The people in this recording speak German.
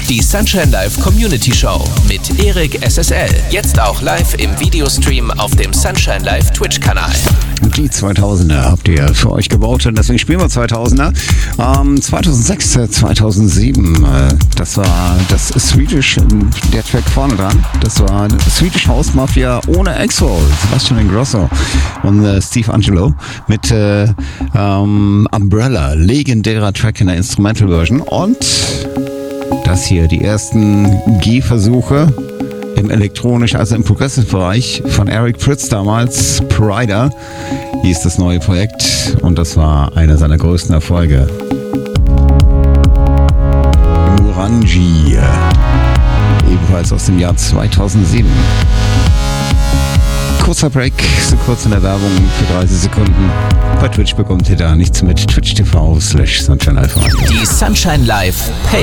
Die Sunshine Live Community Show mit Erik SSL. Jetzt auch live im Videostream auf dem Sunshine Live Twitch-Kanal. Die 2000er habt ihr für euch gebaut und deswegen spielen wir 2000er. 2006, 2007, das war das Swedish, der Track vorne dran. Das war Swedish House Mafia ohne EXO, Sebastian Ingrosso und Steve Angelo mit Umbrella, legendärer Track in der Instrumental Version. Und das hier, die ersten Gehversuche im elektronischen, also im Progressive-Bereich von Eric Prydz damals, Pryda hieß das neue Projekt und das war einer seiner größten Erfolge. Murangi, ebenfalls aus dem Jahr 2007. Kurzer Break, so kurz in der Werbung für 30 Sekunden. Bei Twitch bekommt ihr da nichts mit. Twitch.tv/Sunshine Live. Die Sunshine Live Pay